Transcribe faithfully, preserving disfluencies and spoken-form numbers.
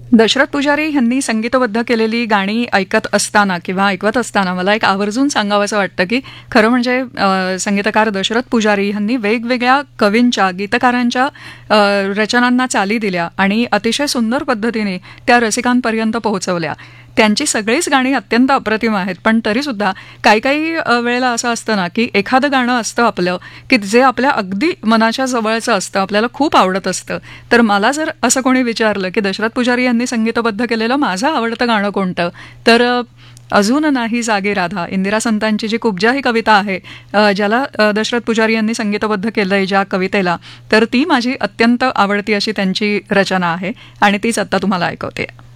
दशरथ पुजारी यांनी संगीतबद्ध केलेली गाणी ऐकत असताना किंवा ऐकवत असताना मला एक आवर्जून सांगावंसं वाटतं की खरं म्हणजे अ, संगीतकार दशरथ पुजारी यांनी वेगवेगळ्या कवींच्या गीतकारांच्या अ, रचनांना चाली दिल्या आणि अतिशय सुंदर पद्धतीने त्या रसिकांपर्यंत पोहोचवल्या. त्यांची सगळीच गाणी अत्यंत अप्रतिम आहेत, पण तरीसुद्धा काही काही अ, वेळेला असं असतं ना की एखादं गाणं असतं आपलं की जे आपल्या अगदी मनाच्या जवळचं असतं, आपल्याला खूप आवडत असतं. तर मला जर असं कोणी विचारलं की दशरथ पुजारी यांनी संगीतबद्ध केलेलं माझं आवडतं गाणं कोणतं, तर अ, अजून नाही जागे राधा, इंदिरा संतांची जी कुब्जा ही कविता आहे, अ, ज्याला अ, दशरथ पुजारी यांनी संगीतबद्ध केलंय ज्या कवितेला, तर ती माझी अत्यंत आवडती अशी त्यांची रचना आहे आणि तीच आत्ता तुम्हाला ऐकवते.